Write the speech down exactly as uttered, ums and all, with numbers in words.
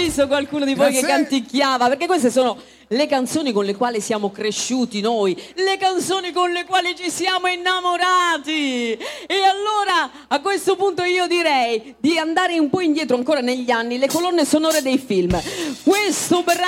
visto qualcuno di voi Grazie. che canticchiava, perché queste sono le canzoni con le quali siamo cresciuti noi, le canzoni con le quali ci siamo innamorati. E allora a questo punto io direi di andare un po' indietro ancora negli anni, le colonne sonore dei film. Questo brano